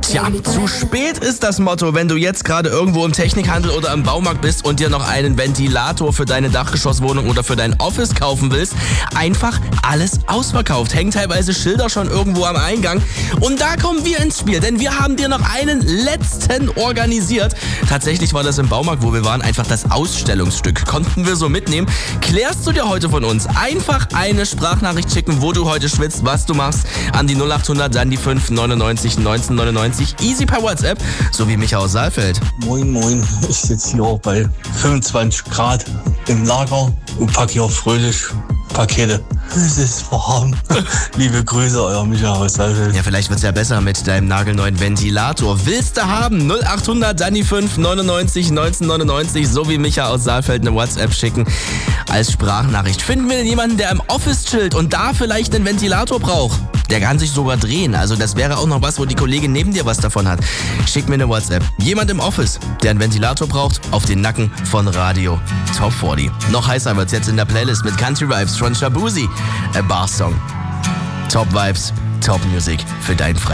Tja, zu spät ist das Motto, wenn du jetzt gerade irgendwo im Technikhandel oder im Baumarkt bist und dir noch einen Ventilator für deine Dachgeschosswohnung oder für dein Office kaufen willst. Einfach alles ausverkauft. Hängen teilweise Schilder schon irgendwo am Eingang. Und da kommen wir ins Spiel, denn wir haben dir noch einen letzten organisiert. Tatsächlich war das im Baumarkt, wo wir waren, einfach das Ausstellungsstück. Konnten wir so mitnehmen. Klärst du dir heute von uns einfach eine Sprachnachricht schicken, wo du heute schwitzt, was du machst, an die 0800, dann die 5 99 19 99. Easy per WhatsApp, so wie Micha aus Saalfeld. Moin, moin. Ich sitze hier auch bei 25 Grad im Lager und packe hier fröhlich Pakete. Es ist warm. Liebe Grüße, euer Micha aus Saalfeld. Ja, vielleicht wird's ja besser mit deinem nagelneuen Ventilator. Willst du haben? 0800, dann die 5 99 19 99, so wie Micha aus Saalfeld eine WhatsApp schicken. Als Sprachnachricht. Finden wir denn jemanden, der im Office chillt und da vielleicht einen Ventilator braucht? Der kann sich sogar drehen. Also das wäre auch noch was, wo die Kollegin neben dir was davon hat. Schick mir eine WhatsApp. Jemand im Office, der einen Ventilator braucht, auf den Nacken von Radio Top 40. Noch heißer wird's jetzt in der Playlist mit Country Vibes von Shabuzi. A Bar Song. Top Vibes, Top Music für dein Freitag.